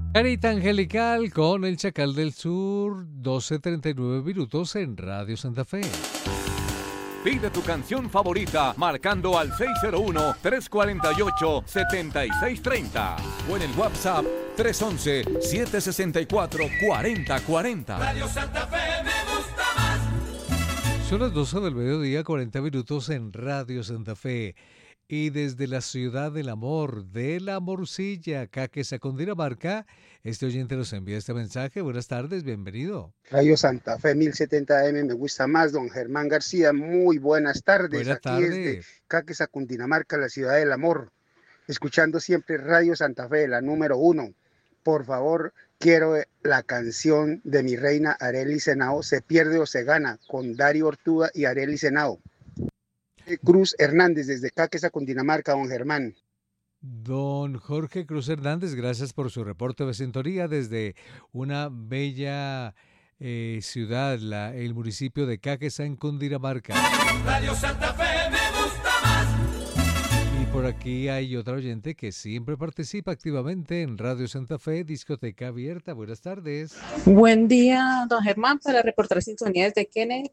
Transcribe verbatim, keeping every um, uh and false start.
Carita Angelical con el Chacal del Sur, doce treinta y nueve minutos en Radio Santa Fe. Pide tu canción favorita marcando al seis cero uno, tres cuatro ocho, siete seis tres cero o en el WhatsApp tres once, siete sesenta y cuatro, cuarenta cuarenta. Radio Santa Fe me gusta más. Son las doce del mediodía, cuarenta minutos en Radio Santa Fe. Y desde la ciudad del amor, de la Morcilla, Caquesa, Cundinamarca, este oyente nos envía este mensaje. Buenas tardes, bienvenido. Radio Santa Fe mil setenta A M, me gusta más, don Germán García. Muy buenas tardes. Buenas Aquí tardes. desde Caquesa, Cundinamarca, la ciudad del amor. Escuchando siempre Radio Santa Fe, la número uno. Por favor, quiero la canción de mi reina Arely Senao, Se pierde o se gana, con Dario Ortúa y Arely Senao. Cruz Hernández, desde Caquesa, Cundinamarca, don Germán. Don Jorge Cruz Hernández, gracias por su reporte de sintonía desde una bella eh, ciudad, la, el municipio de Caquesa, en Cundinamarca. Radio Santa Fe me gusta más. Y por aquí hay otra oyente que siempre participa activamente en Radio Santa Fe, discoteca abierta. Buenas tardes. Buen día, don Germán, para reportar sintonías de Kenneth